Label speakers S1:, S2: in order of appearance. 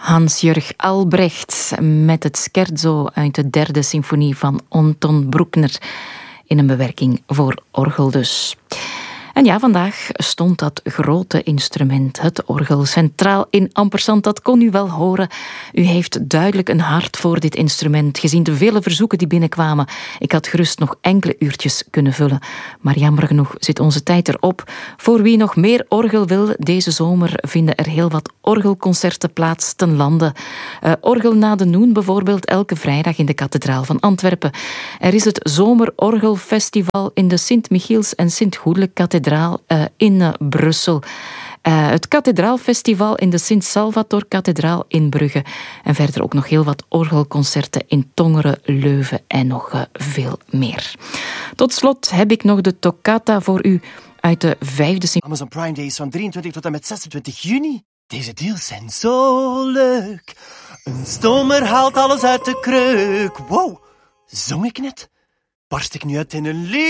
S1: Hans-Jörg Albrecht met het scherzo uit de derde symfonie van Anton Bruckner in een bewerking voor orgel dus. En ja, vandaag stond dat grote instrument, het orgel, centraal in Ampersand. Dat kon u wel horen. U heeft duidelijk een hart voor dit instrument, gezien de vele verzoeken die binnenkwamen. Ik had gerust nog enkele uurtjes kunnen vullen. Maar jammer genoeg zit onze tijd erop. Voor wie nog meer orgel wil, deze zomer vinden er heel wat orgelconcerten plaats ten lande. Orgel na de Noen bijvoorbeeld, elke vrijdag in de kathedraal van Antwerpen. Er is het Zomerorgelfestival in de Sint-Michiels en Sint-Goedelijk-kathedraal in Brussel. Het Kathedraalfestival in de Sint-Salvator-kathedraal in Brugge. En verder ook nog heel wat orgelconcerten in Tongeren, Leuven en nog veel meer. Tot slot heb ik nog de toccata voor u uit de vijfde symfonie.
S2: Amazon Prime Days van 23 tot en met 26 juni. Deze deals zijn zo leuk. Een stomer haalt alles uit de kreuk. Wow, zong ik net? Barst ik nu uit in een lied?